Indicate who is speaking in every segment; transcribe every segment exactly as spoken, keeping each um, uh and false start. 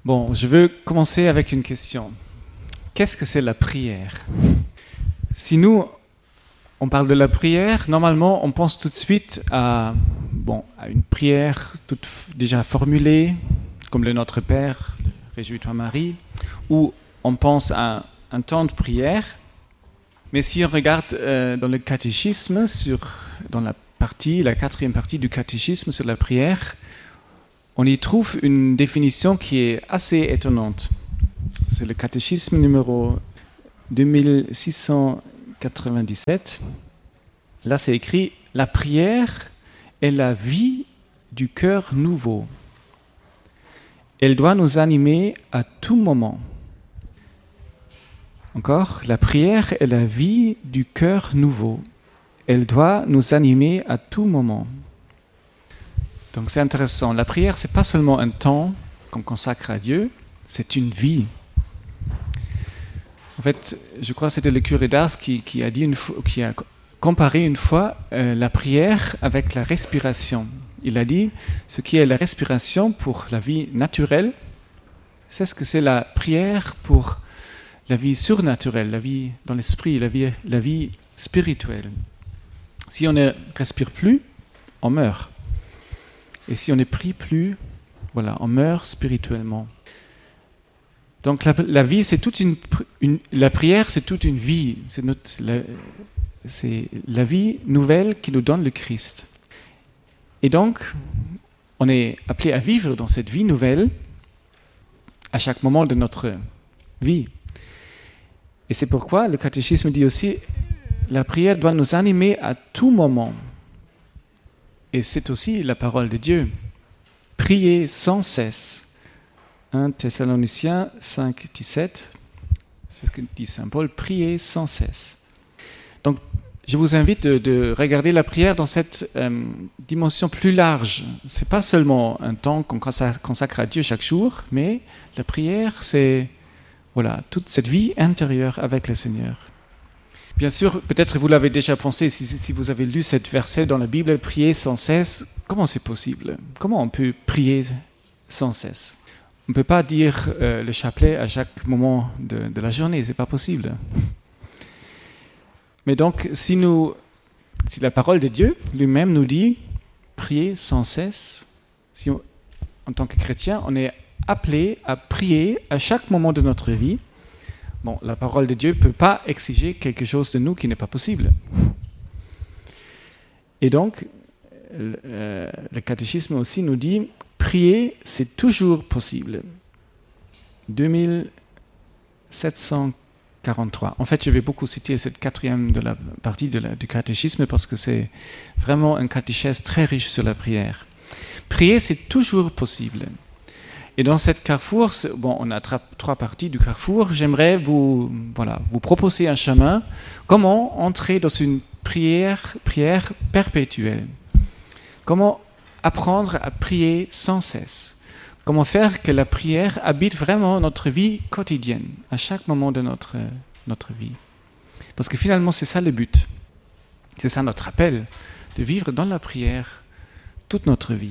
Speaker 1: Bon, je veux commencer avec une question. Qu'est-ce que c'est la prière? Si nous, on parle de la prière, normalement, on pense tout de suite à, bon, à une prière toute déjà formulée, comme le Notre Père, Réjouis-toi Marie, ou on pense à un temps de prière. Mais si on regarde euh, dans le catéchisme, sur, dans la partie, la quatrième partie du catéchisme sur la prière, on y trouve une définition qui est assez étonnante. C'est le catéchisme numéro deux mille six cent quatre-vingt-dix-sept. Là, c'est écrit « La prière est la vie du cœur nouveau. Elle doit nous animer à tout moment. » Encore, la prière est la vie du cœur nouveau. Elle doit nous animer à tout moment. Donc c'est intéressant. La prière, ce n'est pas seulement un temps qu'on consacre à Dieu, c'est une vie. En fait, je crois que c'était le curé d'Ars qui, qui, a dit une fois, qui a comparé une fois euh, la prière avec la respiration. Il a dit, ce qui est la respiration pour la vie naturelle, c'est ce que c'est la prière pour la vie surnaturelle, la vie dans l'esprit, la vie, la vie spirituelle. Si on ne respire plus, on meurt. Et si on ne prie plus, voilà, on meurt spirituellement. Donc la, la vie, c'est toute une, une, la prière, c'est toute une vie. C'est, notre, c'est, la, c'est la vie nouvelle qui nous donne le Christ. Et donc, on est appelé à vivre dans cette vie nouvelle à chaque moment de notre vie. Et c'est pourquoi le catéchisme dit aussi, la prière doit nous animer à tout moment. Et c'est aussi la parole de Dieu. Priez sans cesse. un Thessaloniciens cinq, dix-sept, c'est ce que dit saint Paul, priez sans cesse. Donc, je vous invite de, de regarder la prière dans cette euh, dimension plus large. Ce n'est pas seulement un temps qu'on consacre à Dieu chaque jour, mais la prière, c'est voilà, toute cette vie intérieure avec le Seigneur. Bien sûr, peut-être vous l'avez déjà pensé, si, si vous avez lu cette verset dans la Bible, prier sans cesse, comment c'est possible? Comment on peut prier sans cesse? On ne peut pas dire euh, le chapelet à chaque moment de, de la journée, ce n'est pas possible. Mais donc, si, nous, si la parole de Dieu lui-même nous dit prier sans cesse, si on, en tant que chrétien, on est appelé à prier à chaque moment de notre vie, bon, la parole de Dieu ne peut pas exiger quelque chose de nous qui n'est pas possible. Et donc, le, euh, le catéchisme aussi nous dit, prier, c'est toujours possible. deux mille sept cent quarante-trois. En fait, je vais beaucoup citer cette quatrième de la partie de la, du catéchisme parce que c'est vraiment un catéchèse très riche sur la prière. Prier, c'est toujours possible. Et dans cette carrefour, bon, on a tra- trois parties du carrefour. J'aimerais vous, voilà, vous proposer un chemin. Comment entrer dans une prière, prière perpétuelle? Comment apprendre à prier sans cesse? Comment faire que la prière habite vraiment notre vie quotidienne, à chaque moment de notre, notre vie? Parce que finalement, c'est ça le but. C'est ça notre appel, de vivre dans la prière toute notre vie.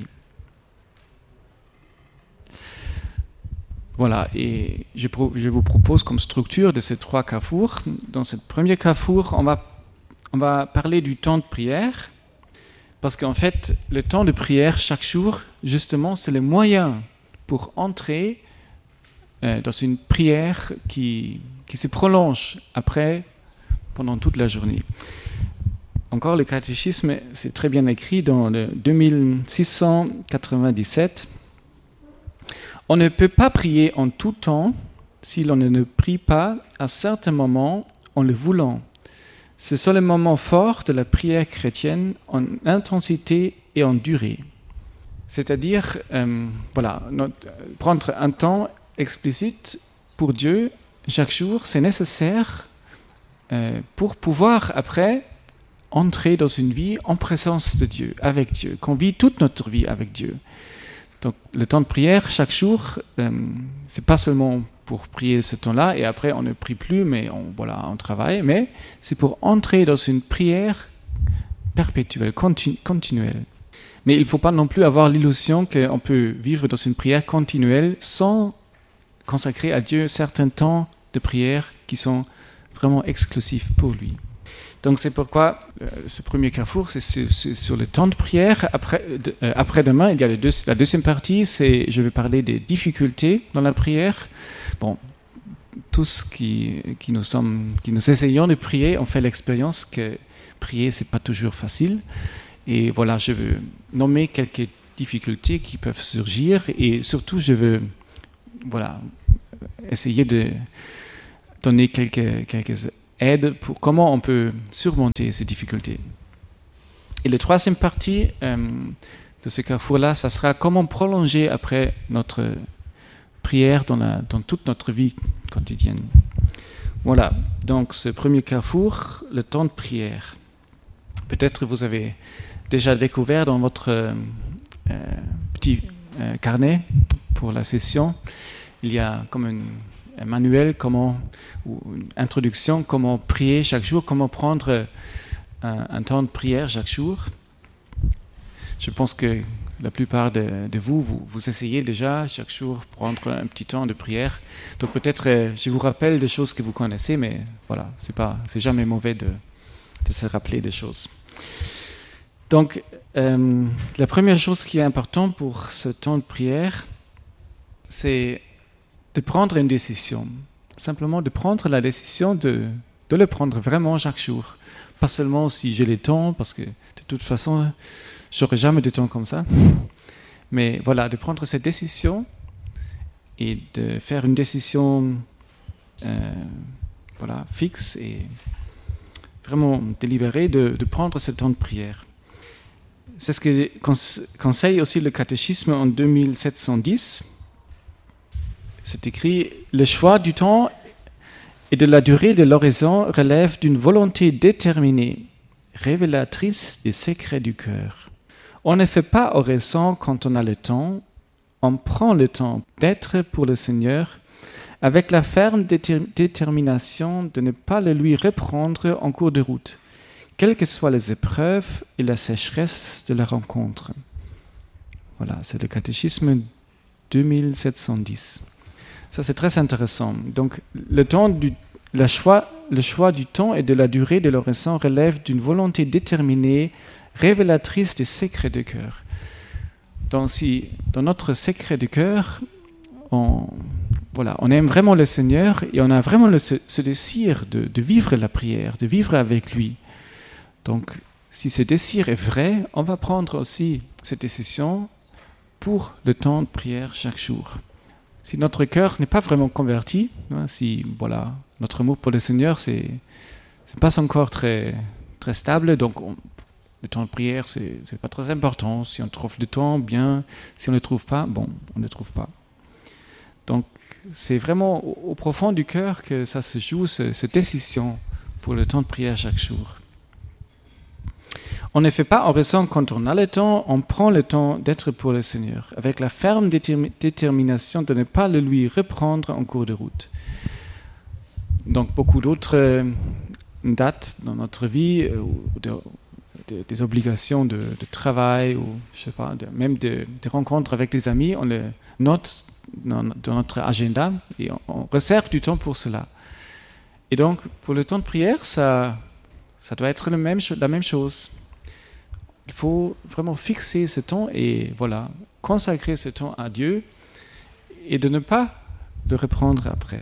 Speaker 1: Voilà, et je, pro- je vous propose comme structure de ces trois carrefours. Dans ce premier carrefour, on va, on va parler du temps de prière, parce qu'en fait, le temps de prière chaque jour, justement, c'est le moyen pour entrer euh, dans une prière qui, qui se prolonge après, pendant toute la journée. Encore, le catéchisme, c'est très bien écrit dans le deux mille six cent quatre-vingt-dix-sept. On ne peut pas prier en tout temps si l'on ne prie pas à certains moments en le voulant. Ce sont les moments forts de la prière chrétienne en intensité et en durée. C'est-à-dire, euh, voilà, notre, prendre un temps explicite pour Dieu chaque jour, c'est nécessaire euh, pour pouvoir après entrer dans une vie en présence de Dieu, avec Dieu, qu'on vit toute notre vie avec Dieu. Donc, le temps de prière, chaque jour, euh, ce n'est pas seulement pour prier ce temps-là, et après on ne prie plus, mais on, voilà, on travaille, mais c'est pour entrer dans une prière perpétuelle, continu, continuelle. Mais il ne faut pas non plus avoir l'illusion qu'on peut vivre dans une prière continuelle sans consacrer à Dieu certains temps de prière qui sont vraiment exclusifs pour lui. Donc c'est pourquoi euh, ce premier carrefour, c'est sur, sur, sur le temps de prière. Après, de, euh, après-demain, il y a le deux, la deuxième partie, c'est je vais parler des difficultés dans la prière. Bon, tous qui, qui, nous sommes, qui nous essayons de prier, on fait l'expérience que prier, c'est pas toujours facile. Et voilà, je veux nommer quelques difficultés qui peuvent surgir et surtout, je veux voilà, essayer de donner quelques, quelques aides pour comment on peut surmonter ces difficultés. Et la troisième partie euh, de ce carrefour-là, ça sera comment prolonger après notre prière dans, la, dans toute notre vie quotidienne. Voilà, donc ce premier carrefour, le temps de prière. Peut-être vous avez déjà découvert dans votre euh, petit euh, carnet pour la session, il y a comme une, un manuel, comment, ou une introduction, comment prier chaque jour, comment prendre un, un temps de prière chaque jour. Je pense que la plupart de, de vous, vous, vous essayez déjà chaque jour prendre un petit temps de prière. Donc peut-être euh, je vous rappelle des choses que vous connaissez, mais voilà, c'est pas, c'est jamais mauvais de, de se rappeler des choses. Donc euh, la première chose qui est importante pour ce temps de prière, c'est de prendre une décision. Simplement de prendre la décision de, de le prendre vraiment chaque jour. Pas seulement si j'ai le temps, parce que de toute façon, je n'aurai jamais de temps comme ça. Mais voilà, de prendre cette décision et de faire une décision euh, voilà, fixe et vraiment délibérée de, de prendre ce temps de prière. C'est ce que conseille aussi le catéchisme en deux mille sept cent dix. C'est écrit « Le choix du temps et de la durée de l'oraison relève d'une volonté déterminée, révélatrice des secrets du cœur. On ne fait pas oraison quand on a le temps, on prend le temps d'être pour le Seigneur avec la ferme déter- détermination de ne pas le lui reprendre en cours de route, quelles que soient les épreuves et la sécheresse de la rencontre. » Voilà, c'est le catéchisme deux mille sept cent dix. Ça, c'est très intéressant. Donc, le, temps du, la choix, le choix du temps et de la durée de l'oraison relève d'une volonté déterminée, révélatrice des secrets du cœur. Donc, si dans notre secret du cœur, on, voilà, on aime vraiment le Seigneur et on a vraiment le, ce, ce désir de, de vivre la prière, de vivre avec lui. Donc, si ce désir est vrai, on va prendre aussi cette décision pour le temps de prière chaque jour. Si notre cœur n'est pas vraiment converti, hein, si voilà, notre amour pour le Seigneur, c'est n'est pas encore très, très stable, donc on, le temps de prière, ce n'est pas très important. Si on trouve le temps, bien. Si on ne le trouve pas, bon, on ne le trouve pas. Donc, c'est vraiment au, au profond du cœur que ça se joue, ce, cette décision pour le temps de prière chaque jour. On ne fait pas oraison quand on a le temps, on prend le temps d'être pour le Seigneur, avec la ferme détermi- détermination de ne pas le lui reprendre en cours de route. Donc beaucoup d'autres euh, dates dans notre vie, euh, de, de, des obligations de, de travail, ou je sais pas, de, même des de rencontres avec des amis, on le note dans, dans notre agenda et on, on réserve du temps pour cela. Et donc pour le temps de prière, ça, ça doit être le même, la même chose. Il faut vraiment fixer ce temps et voilà, consacrer ce temps à Dieu et de ne pas le reprendre après.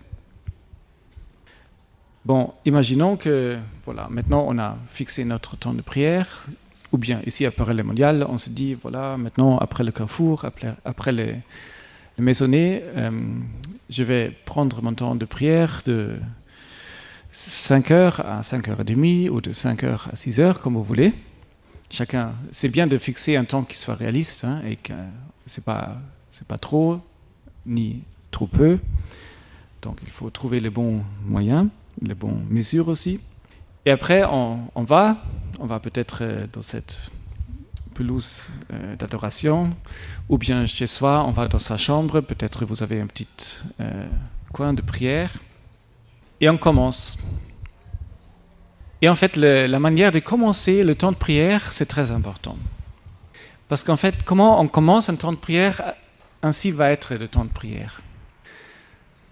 Speaker 1: Bon, imaginons que voilà, maintenant on a fixé notre temps de prière, ou bien ici à Parallèle Mondial, on se dit voilà, maintenant après le carrefour, après, après les, les maisonnées, euh, je vais prendre mon temps de prière de cinq heures à cinq heures trente ou de cinq heures à six heures, comme vous voulez. Chacun, c'est bien de fixer un temps qui soit réaliste hein, et que c'est pas c'est pas trop ni trop peu. Donc il faut trouver les bons moyens, les bonnes mesures aussi. Et après on, on va on va peut-être dans cette pelouse euh, d'adoration ou bien chez soi, on va dans sa chambre, peut-être vous avez un petit euh, coin de prière et on commence. Et en fait, le, la manière de commencer le temps de prière, c'est très important. Parce qu'en fait, comment on commence un temps de prière, ainsi va être le temps de prière.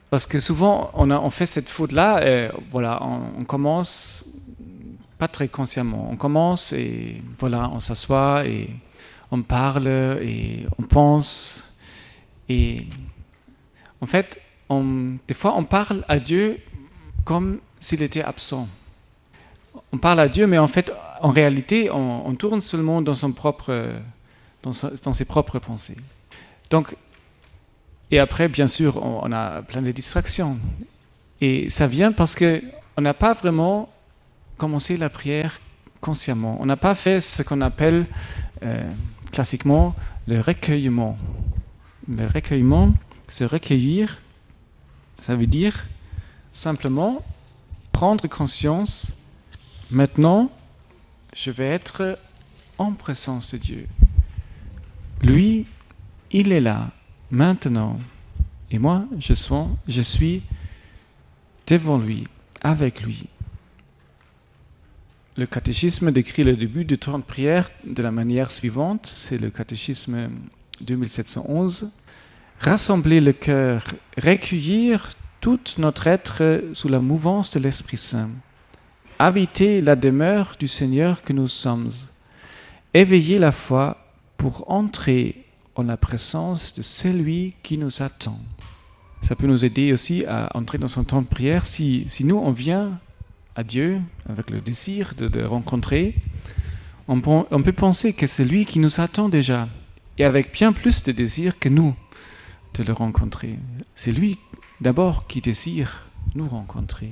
Speaker 1: Parce que souvent, on, a, on fait cette faute-là, et voilà, on, on commence pas très consciemment. On commence et voilà, on s'assoit et on parle et on pense. Et en fait, on, des fois, on parle à Dieu comme s'il était absent. On parle à Dieu, mais en fait, en réalité, on, on tourne seulement dans, son propre, dans, sa, dans ses propres pensées. Donc, et après, bien sûr, on, on a plein de distractions. Et ça vient parce qu'on n'a pas vraiment commencé la prière consciemment. On n'a pas fait ce qu'on appelle euh, classiquement le recueillement. Le recueillement, se recueillir, ça veut dire simplement prendre conscience, maintenant, je vais être en présence de Dieu. Lui, il est là. Maintenant, et moi, je suis, je suis devant lui, avec lui. Le catéchisme décrit le début du temps de prière de la manière suivante, c'est le catéchisme deux mille sept cent onze. Rassembler le cœur, recueillir tout notre être sous la mouvance de l'Esprit Saint. Habiter la demeure du Seigneur que nous sommes. Éveiller la foi pour entrer en la présence de celui qui nous attend. Ça peut nous aider aussi à entrer dans son temps de prière. Si, si nous, on vient à Dieu avec le désir de le rencontrer, on, on peut penser que c'est lui qui nous attend déjà, et avec bien plus de désir que nous de le rencontrer. C'est lui d'abord qui désire nous rencontrer.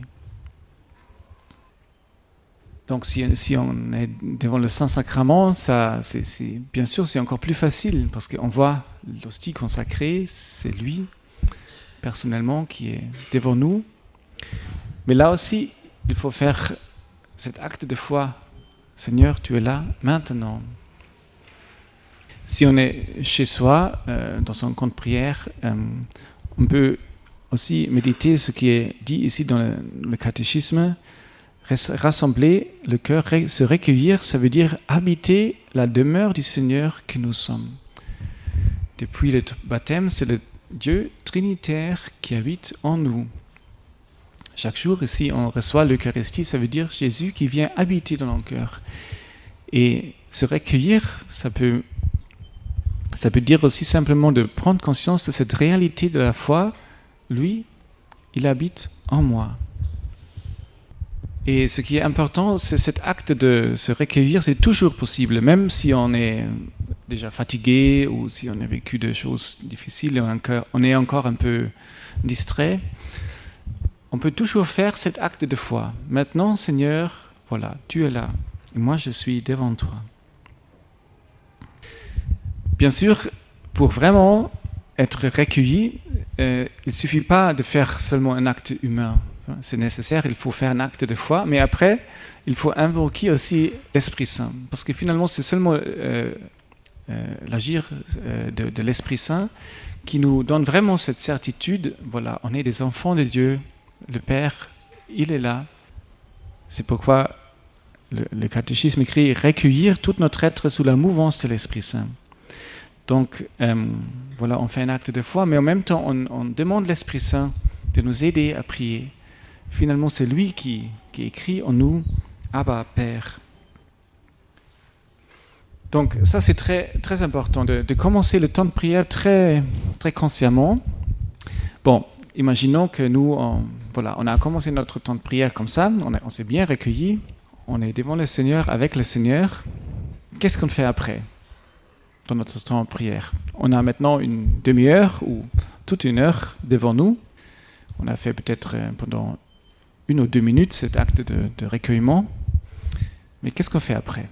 Speaker 1: Donc si, si on est devant le Saint-Sacrement, ça, c'est, c'est, bien sûr c'est encore plus facile, parce qu'on voit l'hostie consacrée, c'est lui, personnellement, qui est devant nous. Mais là aussi, il faut faire cet acte de foi. Seigneur, tu es là, maintenant. Si on est chez soi, euh, dans son compte prière, euh, on peut aussi méditer ce qui est dit ici dans le, le catéchisme. Rassembler le cœur, se recueillir, ça veut dire habiter la demeure du Seigneur que nous sommes. Depuis le baptême, c'est le Dieu trinitaire qui habite en nous. Chaque jour, ici, on reçoit l'Eucharistie, ça veut dire Jésus qui vient habiter dans nos cœurs. Et se recueillir, ça peut, ça peut dire aussi simplement de prendre conscience de cette réalité de la foi. Lui, il habite en moi. Et ce qui est important, c'est cet acte de se recueillir, c'est toujours possible, même si on est déjà fatigué ou si on a vécu des choses difficiles, on est encore un peu distrait. On peut toujours faire cet acte de foi. Maintenant, Seigneur, voilà, tu es là, et moi je suis devant toi. Bien sûr, pour vraiment être recueilli, euh, il ne suffit pas de faire seulement un acte humain. C'est nécessaire, il faut faire un acte de foi, mais après, il faut invoquer aussi l'Esprit Saint, parce que finalement, c'est seulement euh, euh, l'agir euh, de, de l'Esprit Saint qui nous donne vraiment cette certitude, voilà, on est des enfants de Dieu, le Père, il est là. C'est pourquoi le, le catéchisme écrit « recueillir tout notre être sous la mouvance de l'Esprit Saint ». Donc, euh, voilà, on fait un acte de foi, mais en même temps, on, on demande l'Esprit Saint de nous aider à prier. Finalement, c'est lui qui, qui écrit en nous « Abba, Père ». Donc ça, c'est très, très important, de, de commencer le temps de prière très, très consciemment. Bon, imaginons que nous, on, voilà, on a commencé notre temps de prière comme ça, on, a, on s'est bien recueilli, on est devant le Seigneur, avec le Seigneur. Qu'est-ce qu'on fait après, dans notre temps de prière? On a maintenant une demi-heure ou toute une heure devant nous. On a fait peut-être pendant une ou deux minutes cet acte de, de recueillement. Mais qu'est-ce qu'on fait après?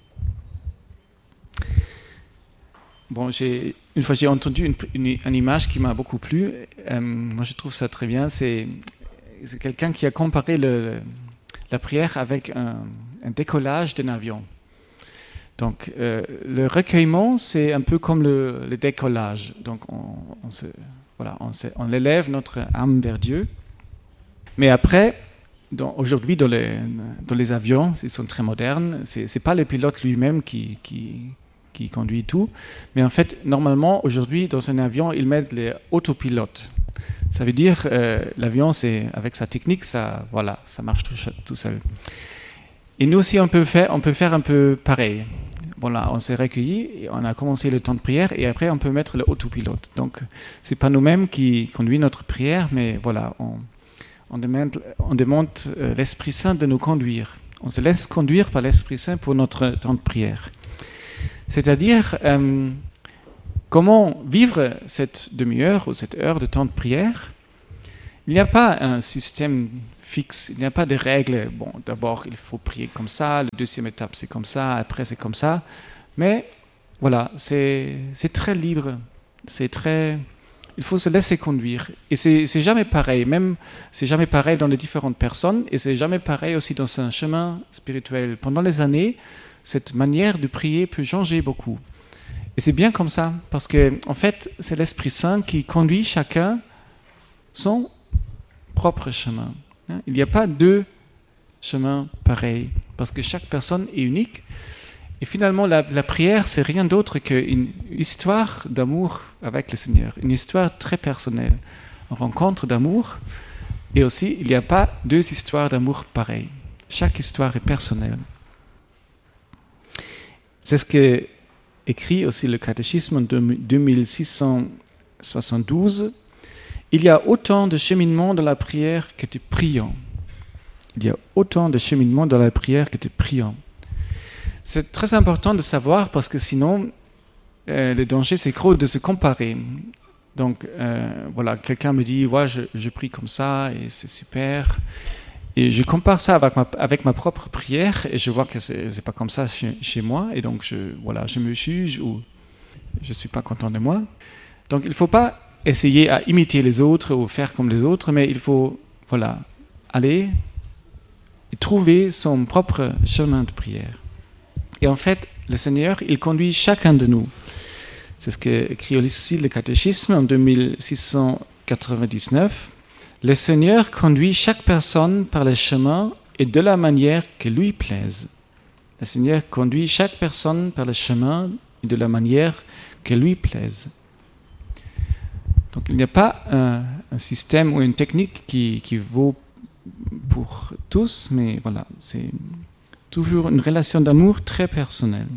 Speaker 1: Bon, j'ai, une fois j'ai entendu une, une, une image qui m'a beaucoup plu. Euh, moi, je trouve ça très bien. C'est, c'est quelqu'un qui a comparé le, la prière avec un, un décollage d'un avion. Donc, euh, le recueillement, c'est un peu comme le, le décollage. Donc, on, on, se, voilà, on, se, on élève notre âme vers Dieu. Mais après, dans, aujourd'hui, dans les, dans les avions, ils sont très modernes, ce n'est pas le pilote lui-même qui, qui, qui conduit tout, mais en fait, normalement, aujourd'hui, dans un avion, ils mettent les autopilotes. Ça veut dire euh, l'avion, c'est avec sa technique, ça, voilà, ça marche tout, tout seul. Et nous aussi, on peut faire, on peut faire un peu pareil. Voilà, on s'est recueillis, et on a commencé le temps de prière, et après on peut mettre le autopilote. Donc, c'est pas nous-mêmes qui conduisons notre prière, mais voilà, on, on demande, on demande euh, l'Esprit Saint de nous conduire. On se laisse conduire par l'Esprit Saint pour notre temps de prière. C'est-à-dire, euh, comment vivre cette demi-heure ou cette heure de temps de prière? Il n'y a pas un système fixe, il n'y a pas de règles. Bon, d'abord, il faut prier comme ça, la deuxième étape, c'est comme ça, après, c'est comme ça. Mais voilà, c'est, c'est très libre, c'est très... Il faut se laisser conduire. Et c'est, c'est jamais pareil, même c'est jamais pareil dans les différentes personnes, et c'est jamais pareil aussi dans un chemin spirituel. Pendant les années, cette manière de prier peut changer beaucoup. Et c'est bien comme ça, parce que en fait, c'est l'Esprit Saint qui conduit chacun son propre chemin. Il n'y a pas deux chemins pareils, parce que chaque personne est unique. Et finalement, la, la prière, c'est rien d'autre qu'une histoire d'amour avec le Seigneur, une histoire très personnelle, une rencontre d'amour. Et aussi, il n'y a pas deux histoires d'amour pareilles. Chaque histoire est personnelle. C'est ce que écrit aussi le catéchisme en deux mille six cent soixante-douze. Il y a autant de cheminement dans la prière que de priants. Il y a autant de cheminement dans la prière que de priants. C'est très important de savoir parce que sinon, euh, le danger, c'est gros de se comparer. Donc, euh, voilà, quelqu'un me dit, ouais, je, je prie comme ça et c'est super. Et je compare ça avec ma, avec ma propre prière et je vois que c'est, c'est pas comme ça chez, chez moi. Et donc, je, voilà, je me juge ou je suis pas content de moi. Donc, il faut pas essayer à imiter les autres ou faire comme les autres, mais il faut, voilà, aller et trouver son propre chemin de prière. Et en fait, le Seigneur, il conduit chacun de nous. C'est ce que écrit aussi le catéchisme en deux mille six cent quatre-vingt-dix-neuf. Le Seigneur conduit chaque personne par le chemin et de la manière qui lui plaise. Le Seigneur conduit chaque personne par le chemin et de la manière qui lui plaise. Donc il n'y a pas un, un système ou une technique qui, qui vaut pour tous, mais voilà, c'est toujours une relation d'amour très personnelle.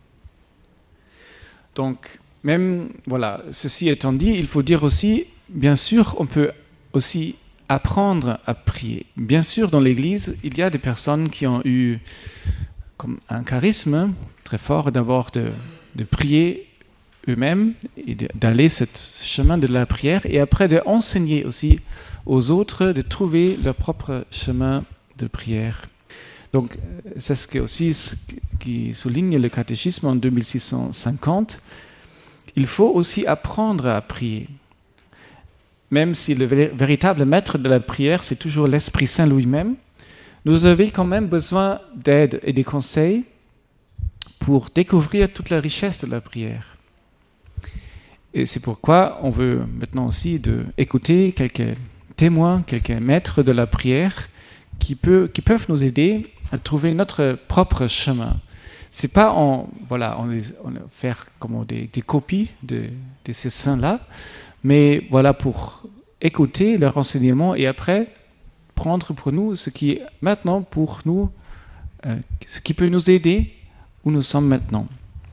Speaker 1: Donc, même, voilà, ceci étant dit, il faut dire aussi, bien sûr, on peut aussi apprendre à prier. Bien sûr, dans l'Église, il y a des personnes qui ont eu comme un charisme très fort d'abord de, de prier eux-mêmes et de, d'aller ce chemin de la prière et après d'enseigner aussi aux autres de trouver leur propre chemin de prière. Donc, c'est ce qui aussi ce qui souligne le catéchisme en deux mille six cent cinquante. Il faut aussi apprendre à prier. Même si le véritable maître de la prière, c'est toujours l'Esprit Saint lui-même, nous avons quand même besoin d'aide et de conseils pour découvrir toute la richesse de la prière. Et c'est pourquoi on veut maintenant aussi de écouter quelques témoins, quelques maîtres de la prière qui, peut, qui peuvent nous aider à trouver notre propre chemin. C'est pas en voilà, on, on faire comme des, des copies de, de ces saints-là, mais voilà pour écouter leurs enseignements et après prendre pour nous ce qui est maintenant pour nous, euh, ce qui peut nous aider où nous sommes maintenant.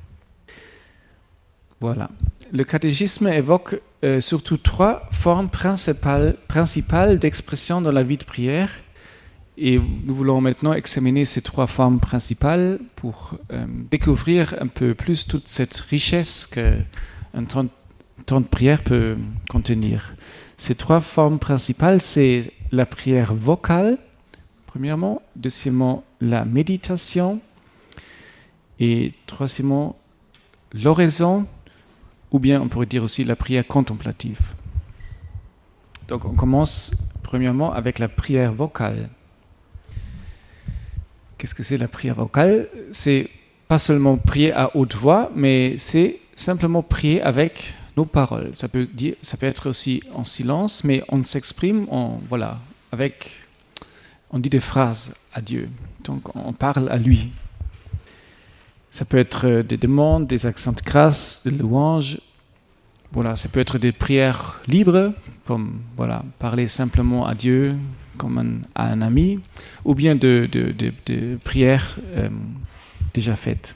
Speaker 1: Voilà. Le catéchisme évoque euh, surtout trois formes principales, principales d'expression dans la vie de prière. Et nous voulons maintenant examiner ces trois formes principales pour euh, découvrir un peu plus toute cette richesse qu'un temps, temps de prière peut contenir. Ces trois formes principales, c'est la prière vocale, premièrement, deuxièmement, la méditation, et troisièmement, l'oraison, ou bien on pourrait dire aussi la prière contemplative. Donc on commence premièrement avec la prière vocale. Qu'est-ce que c'est la prière vocale? C'est pas seulement prier à haute voix, mais c'est simplement prier avec nos paroles. Ça peut dire, ça peut être aussi en silence, mais on s'exprime en, voilà, avec, on dit des phrases à Dieu. Donc on parle à lui. Ça peut être des demandes, des accents de grâce, des louanges. Voilà, ça peut être des prières libres comme voilà, parler simplement à Dieu comme un, à un ami, ou bien de, de, de, de prières euh, déjà faites.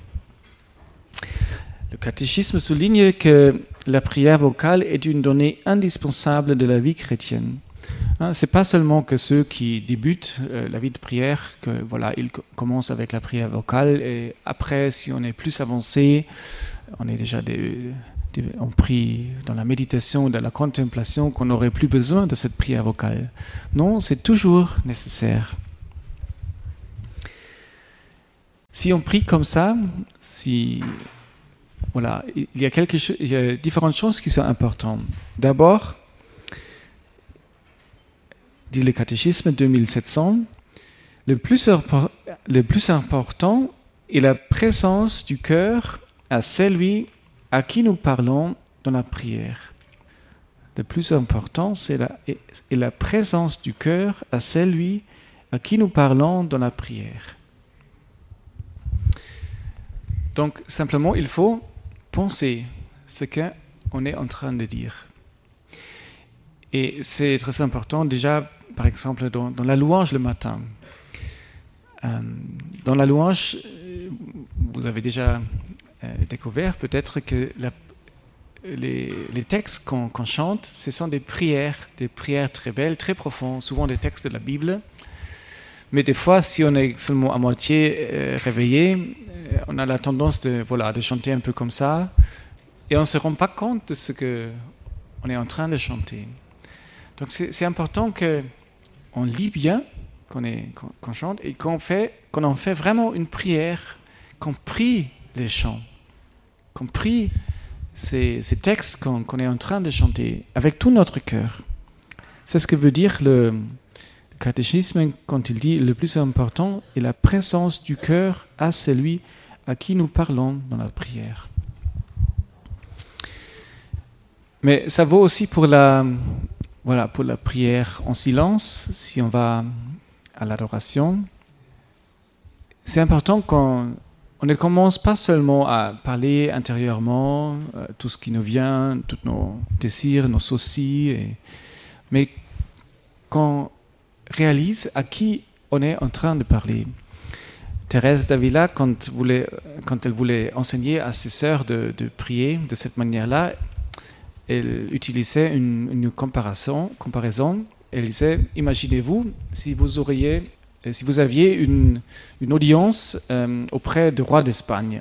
Speaker 1: Le catéchisme souligne que la prière vocale est une donnée indispensable de la vie chrétienne. Hein, c'est pas seulement que ceux qui débutent euh, la vie de prière, que voilà, ils co- commencent avec la prière vocale, et après, si on est plus avancé, on est déjà des, des, on prie dans la méditation, dans la contemplation, qu'on n'aurait plus besoin de cette prière vocale. Non, c'est toujours nécessaire. Si on prie comme ça, si voilà, il y a quelque chose, il y a différentes choses qui sont importantes. D'abord, dit le catéchisme deux mille sept cents, le plus, le plus important est la présence du cœur à celui à qui nous parlons dans la prière. Le plus important, c'est la, est la présence du cœur à celui à qui nous parlons dans la prière. Donc, simplement, il faut penser ce qu'on est en train de dire. Et c'est très important, déjà, par exemple, dans, dans la louange le matin. Euh, dans la louange, vous avez déjà euh, découvert peut-être que la, les, les textes qu'on, qu'on chante, ce sont des prières, des prières très belles, très profondes, souvent des textes de la Bible. Mais des fois, si on est seulement à moitié euh, réveillé, euh, on a la tendance de, voilà, de chanter un peu comme ça, et on ne se rend pas compte de ce qu'on est en train de chanter. Donc c'est, c'est important qu'on lit bien, qu'on, est, qu'on, qu'on chante, et qu'on, fait, qu'on en fait vraiment une prière, qu'on prie les chants, qu'on prie ces, ces textes qu'on, qu'on est en train de chanter avec tout notre cœur. C'est ce que veut dire le, le catéchisme quand il dit « le plus important est la présence du cœur à celui à qui nous parlons dans la prière ». Mais ça vaut aussi pour la... Voilà, pour la prière en silence, si on va à l'adoration, c'est important qu'on on ne commence pas seulement à parler intérieurement, euh, tout ce qui nous vient, tous nos désirs, nos soucis, et, mais qu'on réalise à qui on est en train de parler. Thérèse d'Avila, quand, voulait, quand elle voulait enseigner à ses sœurs de, de prier de cette manière-là, elle utilisait une, une comparaison, comparaison. Elle disait, imaginez-vous si vous auriez, si vous aviez une, une audience euh, auprès du roi d'Espagne.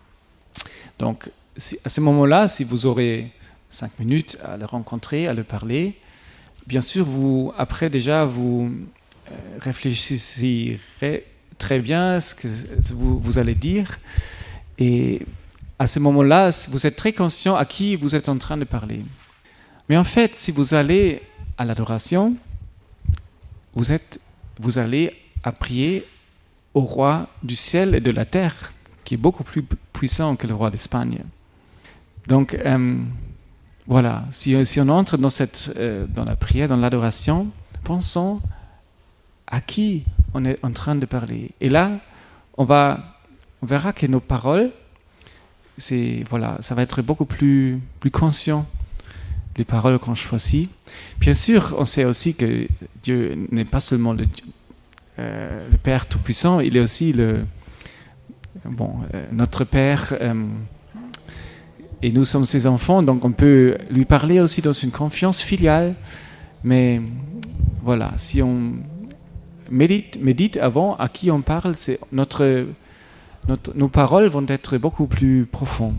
Speaker 1: Donc, si, à ce moment-là, si vous aurez cinq minutes à le rencontrer, à le parler, bien sûr, vous, après déjà, vous euh, réfléchirez très bien ce que vous, vous allez dire, et à ce moment-là, vous êtes très conscient à qui vous êtes en train de parler. Mais en fait, si vous allez à l'adoration, vous, êtes, vous allez à prier au roi du ciel et de la terre, qui est beaucoup plus puissant que le roi d'Espagne. Donc, euh, voilà, si, si on entre dans, cette, euh, dans la prière, dans l'adoration, pensons à qui on est en train de parler. Et là, on, va, on verra que nos paroles, c'est, voilà, ça va être beaucoup plus, plus conscient, les paroles qu'on choisit. Bien sûr, on sait aussi que Dieu n'est pas seulement le, euh, le Père Tout-Puissant, il est aussi le, bon, euh, notre Père, euh, et nous sommes ses enfants, donc on peut lui parler aussi dans une confiance filiale, mais voilà, si on médite, médite avant à qui on parle, c'est notre... Notre, nos paroles vont être beaucoup plus profondes.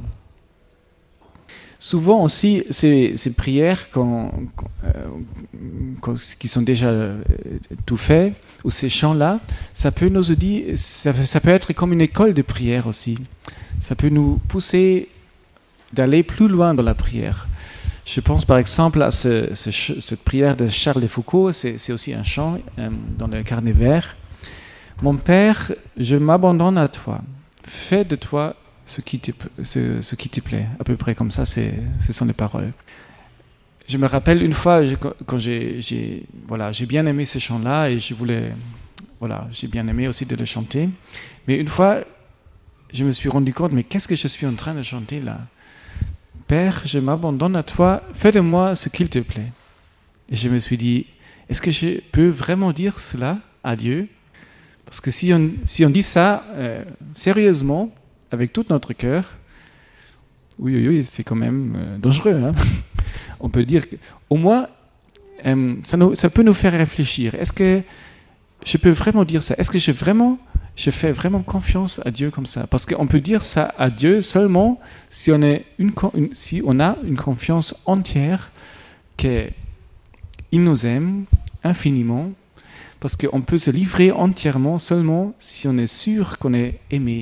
Speaker 1: Souvent aussi, ces, ces prières qu'on, qu'on, euh, qu'on, qui sont déjà euh, tout faites, ou ces chants-là, ça peut nous dire, ça, ça peut être comme une école de prière aussi. Ça peut nous pousser d'aller plus loin dans la prière. Je pense par exemple à ce, ce, cette prière de Charles de Foucault, c'est, c'est aussi un chant euh, dans le carnet vert. Mon Père, je m'abandonne à toi. Fais de toi ce qui te, ce, ce qui te plaît. À peu près comme ça, c'est, ce sont les paroles. Je me rappelle une fois, je, quand j'ai, j'ai, voilà, j'ai bien aimé ce chant-là et je voulais, voilà, j'ai bien aimé aussi de le chanter. Mais une fois, je me suis rendu compte, mais qu'est-ce que je suis en train de chanter là ? Père, je m'abandonne à toi, fais de moi ce qu'il te plaît. Et je me suis dit, est-ce que je peux vraiment dire cela à Dieu? Parce que si on, si on dit ça euh, sérieusement, avec tout notre cœur, oui, oui, oui, c'est quand même euh, dangereux. Hein. On peut dire qu'au moins, euh, ça, nous, ça peut nous faire réfléchir. Est-ce que je peux vraiment dire ça? Est-ce que je, vraiment, je fais vraiment confiance à Dieu comme ça? Parce qu'on peut dire ça à Dieu seulement si on, est une, une, si on a une confiance entière qu'il nous aime infiniment. Parce qu'on peut se livrer entièrement seulement si on est sûr qu'on est aimé.